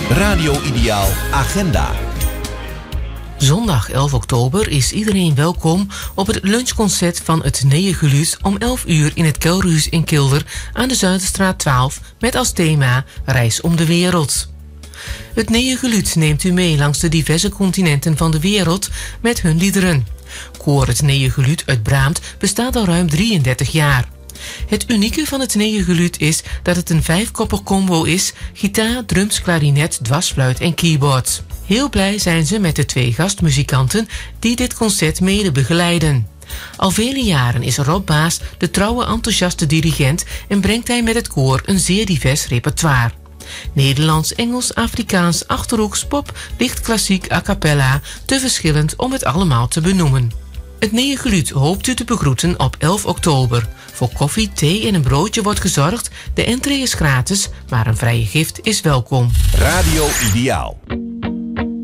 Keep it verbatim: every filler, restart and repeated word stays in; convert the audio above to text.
Radio Ideaal Agenda. Zondag elf oktober is iedereen welkom op het lunchconcert van het Neeëngeluut om elf uur in het Kelderhuis in Kilder aan de Zuiderstraat twaalf met als thema Reis om de wereld. Het Neeëngeluut neemt u mee langs de diverse continenten van de wereld met hun liederen. Koor het Neeëngeluut uit Braamt bestaat al ruim drieëndertig jaar. Het unieke van het Neeëngeluut is dat het een vijfkoppig combo is: gitaar, drums, klarinet, dwarsfluit en keyboard. Heel blij zijn ze met de twee gastmuzikanten die dit concert mede begeleiden. Al vele jaren is Rob Baas de trouwe enthousiaste dirigent en brengt hij met het koor een zeer divers repertoire. Nederlands, Engels, Afrikaans, Achterhoeks, pop, licht klassiek, a cappella, te verschillend om het allemaal te benoemen. Het Neeëngeluut hoopt u te begroeten op elf oktober. Voor koffie, thee en een broodje wordt gezorgd. De entree is gratis, maar een vrije gift is welkom. Radio Ideaal.